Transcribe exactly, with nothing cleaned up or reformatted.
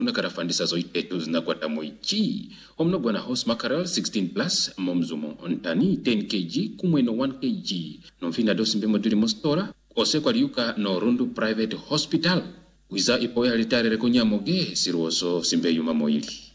unakarafandisa zo itetu zinakwata moichi omnogwa na hos mackerel sixteen plus momzumo ontani ten kilograms kumweno one kilogram nomfina dosi mbemo dili mostora ose kwa liuka no Rundu Private Hospital wiza ipo ya litarere kunyamoge siruoso simbe yuma moili.